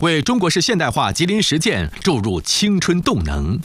为中国式现代化吉林实践注入青春动能。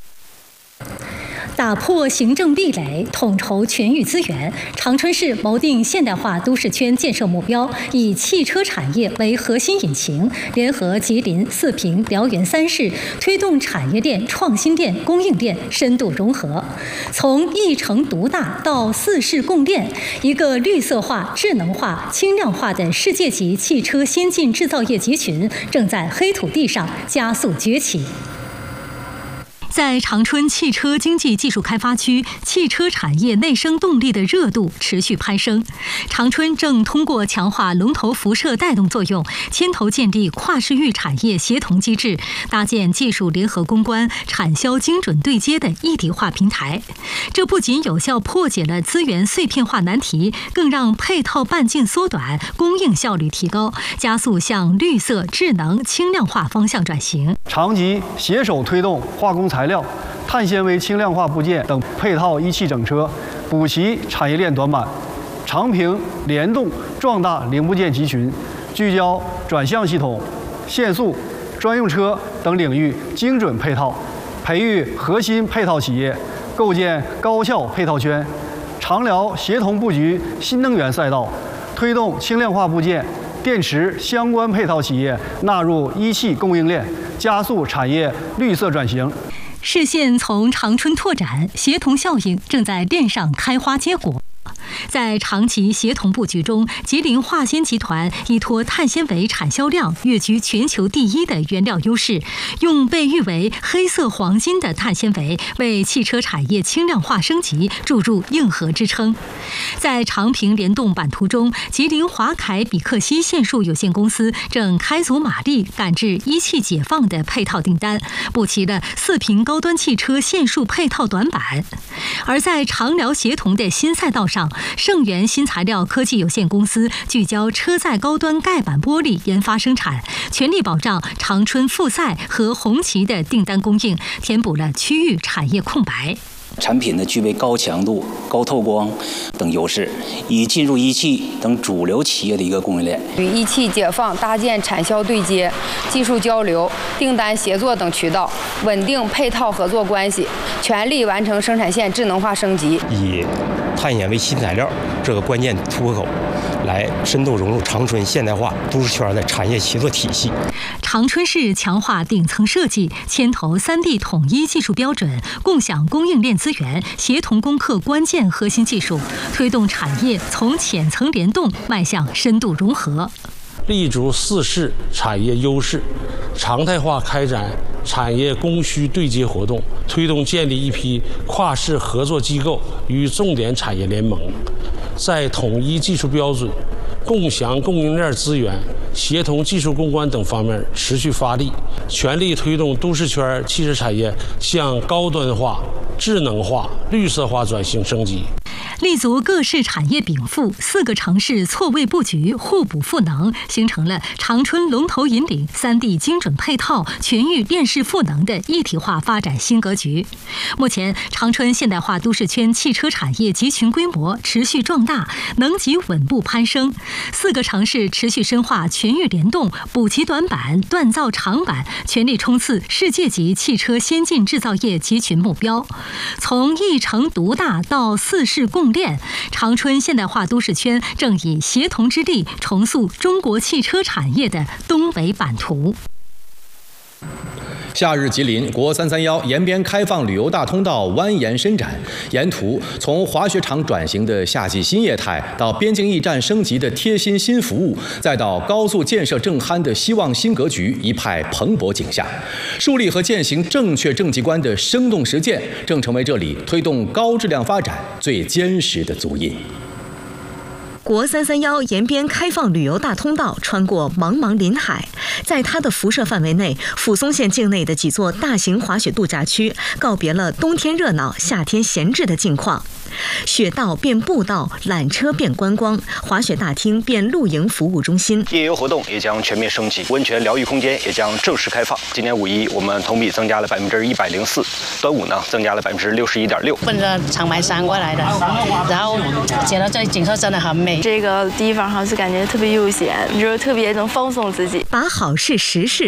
打破行政壁垒，统筹全域资源，长春市谋定现代化都市圈建设目标，以汽车产业为核心引擎，联合吉林、四平、辽源3市，推动产业链、创新链、供应链深度融合。从一城独大到4市共链，一个绿色化、智能化、轻量化的世界级汽车先进制造业集群正在黑土地上加速崛起。在长春汽车经济技术开发区，汽车产业内生动力的热度持续攀升。长春正通过强化龙头辐射带动作用，牵头建立跨市域产业协同机制，搭建技术联合攻关、产销精准对接的一体化平台。这不仅有效破解了资源碎片化难题，更让配套半径缩短，供应效率提高，加速向绿色、智能、轻量化方向转型。 长吉携手推动化工材料、碳纤维轻量化部件等配套一汽整车，补齐产业链短板；长平联动壮大零部件集群，聚焦转向系统、限速、专用车等领域精准配套，培育核心配套企业，构建高效配套圈；长辽协同布局新能源赛道，推动轻量化部件、电池相关配套企业纳入一汽供应链，加速产业绿色转型。 视线从长春拓展，协同效应正在链上开花结果。在长期协同布局中，吉林化纤集团依托碳纤维产销量跃居全球第1的原料优势，用被誉为黑色黄金的碳纤维为汽车产业轻量化升级注入硬核支撑。在长平联动版图中，吉林华凯比克西线束有限公司正开足马力赶制一汽解放的配套订单，补齐了四平高端汽车线束配套短板。而在长辽协同的新赛道上，盛源新材料科技有限公司聚焦车载高端盖板玻璃研发生产，全力保障长春富赛和红旗的订单供应，填补了区域产业空白。 产品呢具备高强度、高透光等优势，以进入一汽等主流企业的一个供应链， 与一汽解放搭建产销对接、技术交流、订单协作等渠道，稳定配套合作关系，全力完成生产线智能化升级。 以碳纤维新材料这个关键突破口，来深度融入长春现代化都市圈的产业协作体系。 长春市强化顶层设计，牵头3D 统一技术标准，共享供应链资源，协同攻克关键核心技术，推动产业从浅层联动迈向深度融合。 立足4市产业优势，常态化开展产业供需对接活动，推动建立一批跨市合作机构与重点产业联盟，在统一技术标准、共享供应链资源、协同技术攻关等方面持续发力，全力推动都市圈汽车产业向高端化、智能化、绿色化转型升级。 立足各市产业禀赋，4个城市错位布局，互补赋能，形成了长春龙头引领、3D 精准配套、全域链式赋能的一体化发展新格局。目前，长春现代化都市圈汽车产业集群规模持续壮大，能级稳步攀升。4个城市持续深化全域联动，补齐短板，锻造长板，全力冲刺世界级汽车先进制造业集群目标。从一城独大到4市共链，长春现代化都市圈正以协同之力重塑中国汽车产业的东北版图。 夏日吉林国331延边开放旅游大通道蜿蜒伸展，沿途从滑雪场转型的夏季新业态，到边境驿站升级的贴心新服务，再到高速建设正酣的希望新格局，一派蓬勃景象。树立和践行正确政绩观的生动实践，正成为这里推动高质量发展最坚实的足印。 国331延边开放旅游大通道穿过茫茫林海，在它的辐射范围内，抚松县境内的几座大型滑雪度假区告别了冬天热闹、夏天闲置的境况。雪道变步道，缆车变观光，滑雪大厅变露营服务中心。 夜游活动也将全面升级，温泉疗愈空间也将正式开放。今年5·1，我们同比增加了104%，端午呢增加了61.6%。 奔着长白山过来的，然后觉得这景色真的很美。 这个地方哈是感觉特别悠闲，就是特别能放松自己， 把好事实事